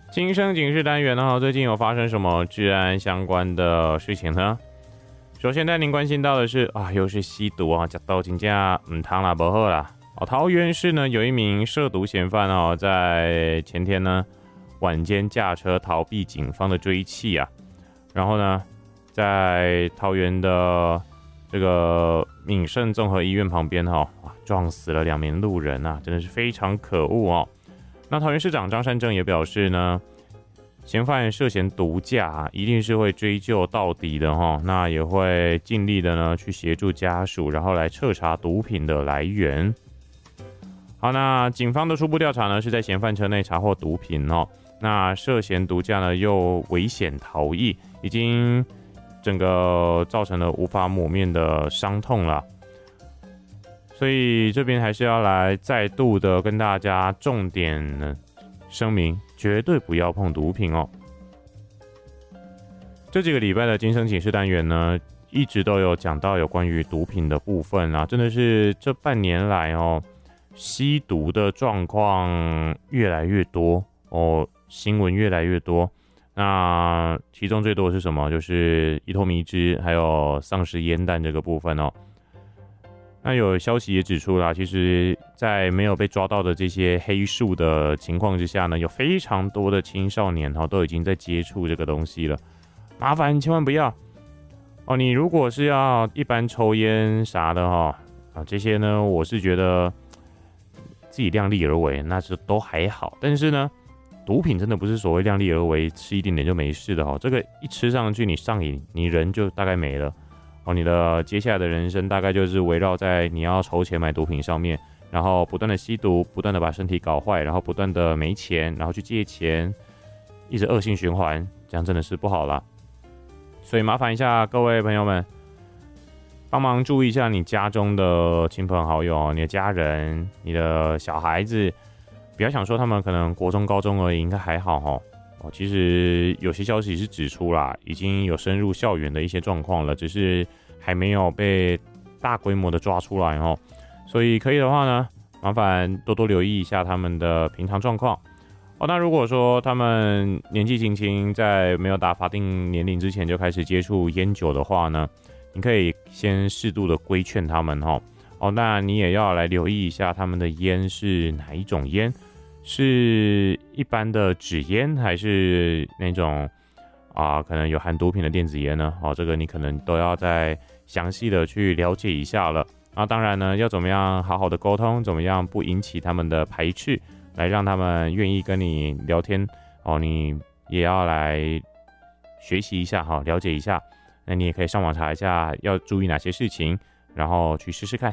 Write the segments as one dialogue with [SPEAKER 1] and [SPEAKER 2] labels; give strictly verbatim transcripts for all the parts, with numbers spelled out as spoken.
[SPEAKER 1] 今生警示单元呢，最近有发生什么治安相关的事情呢？首先带您关心到的是啊，又是吸毒啊，吃到真正唔汤啦，不好啦。哦，桃园市呢有一名涉毒嫌犯哦，在前天呢晚间驾车逃避警方的追缉啊，然后呢，在桃园的这个敏盛综合医院旁边哈、哦，撞死了两名路人啊，真的是非常可恶哦。那桃园市长张善政也表示呢，嫌犯涉嫌毒驾、啊，一定是会追究到底的哈、哦。那也会尽力的呢去协助家属，然后来彻查毒品的来源。好，那警方的初步调查呢，是在嫌犯车内查获毒品哦。那涉嫌毒驾呢，又危险逃逸，已经整个造成了无法抹灭的伤痛了。所以这边还是要来再度的跟大家重点声明，绝对不要碰毒品哦。这几个礼拜的今生警示单元呢，一直都有讲到有关于毒品的部分啊，真的是这半年来哦，吸毒的状况越来越多哦，新闻越来越多。那其中最多的是什么？就是伊托米汁还有丧尸烟弹这个部分哦。那有消息也指出啦，其实在没有被抓到的这些黑数的情况之下呢，有非常多的青少年哈都已经在接触这个东西了。麻烦千万不要哦！你如果是要一般抽烟啥的哈啊，这些呢，我是觉得自己量力而为，那是都还好。但是呢，毒品真的不是所谓量力而为，吃一点点就没事的哈。这个一吃上去，你上瘾，你人就大概没了。哦，你的接下来的人生大概就是围绕在你要筹钱买毒品上面，然后不断的吸毒，不断的把身体搞坏，然后不断的没钱，然后去借钱，一直恶性循环，这样真的是不好啦。所以麻烦一下各位朋友们，帮忙注意一下你家中的亲朋好友，你的家人，你的小孩子，不要想说他们可能国中、高中而已，应该还好齁。哦，其实有些消息是指出啦，已经有深入校园的一些状况了，只是还没有被大规模的抓出来哦。所以可以的话呢，麻烦多多留意一下他们的平常状况哦。那如果说他们年纪轻轻，在没有达法定年龄之前就开始接触烟酒的话呢，你可以先适度的规劝他们哦。哦，那你也要来留意一下他们的烟是哪一种烟。是一般的纸烟，还是那种啊、呃、可能有含毒品的电子烟呢？哦，这个你可能都要再详细的去了解一下了。那当然呢，要怎么样好好的沟通，怎么样不引起他们的排斥，来让他们愿意跟你聊天哦。你也要来学习一下哈，了解一下。那你也可以上网查一下要注意哪些事情，然后去试试看。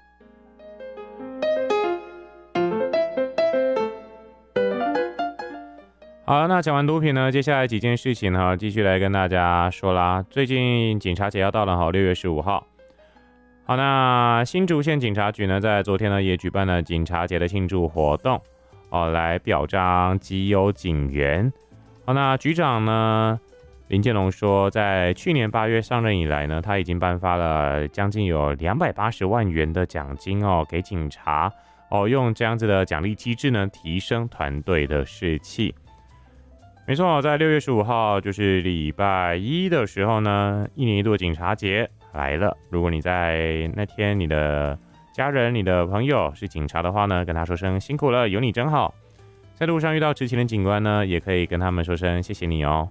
[SPEAKER 1] 好，那讲完毒品呢，接下来几件事情呢，继续来跟大家说啦。最近警察节要到了哈，六月十五号。好，那新竹县警察局呢，在昨天呢也举办了警察节的庆祝活动哦，来表彰绩优警员。好，那局长呢林建龙说，在去年八月上任以来呢，他已经颁发了将近有两百八十万元的奖金哦，给警察哦，用这样子的奖励机制呢，提升团队的士气。没错，在六月十五号就是礼拜一的时候呢，一年一度的警察节来了。如果你在那天你的家人、你的朋友是警察的话呢，跟他说声辛苦了，有你真好。在路上遇到执勤的警官呢，也可以跟他们说声谢谢你哦。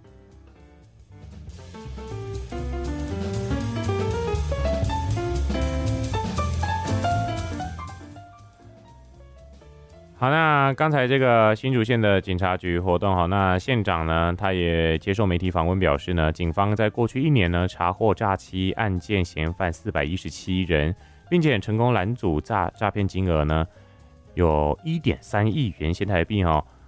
[SPEAKER 1] 好，那刚才这个新竹县的警察局活动，好，那县长呢，他也接受媒体访问表示呢，警方在过去一年呢，查获诈欺案件嫌犯四百一十七人，并且成功拦阻诈诈骗金额呢，有 一点三亿元新台币哈、哦，